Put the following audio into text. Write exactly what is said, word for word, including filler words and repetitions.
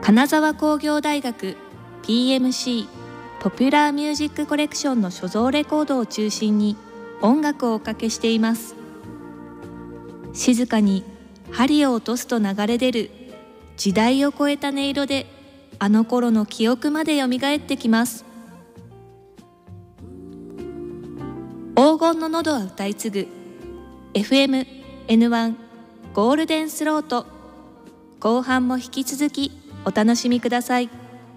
金沢工業大学 ピーエムシー ポピュラーミュージックコレクションの所蔵レコードを中心に音楽をおかけしています。静かに針を落とすと流れ出る時代を超えた音色で、あの頃の記憶までよみがえってきます。黄金の喉は歌い継ぐ エフエムエヌワン ゴールデンスロート、後半も引き続きお楽しみください。